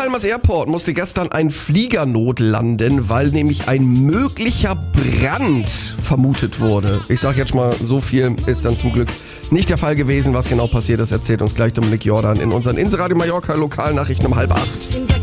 Palmas Airport musste gestern ein Flieger notlanden, weil nämlich ein möglicher Brand vermutet wurde. Ich sag jetzt mal, so viel ist dann zum Glück nicht der Fall gewesen. Was genau passiert ist, erzählt uns gleich Dominik Jordan in unseren Inseradio Mallorca Lokalnachrichten um 7:30.